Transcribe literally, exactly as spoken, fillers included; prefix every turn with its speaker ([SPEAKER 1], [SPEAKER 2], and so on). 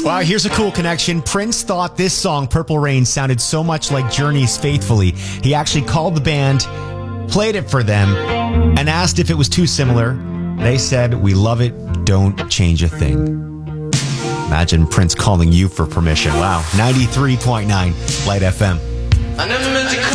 [SPEAKER 1] Wow, here's a cool connection. Prince thought this song, Purple Rain, sounded so much like Journey's Faithfully. He actually called the band, played it for them, and asked if it was too similar. They said, "We love it. Don't change a thing." Imagine Prince calling you for permission. Wow. ninety-three point nine Light F M.
[SPEAKER 2] I never meant to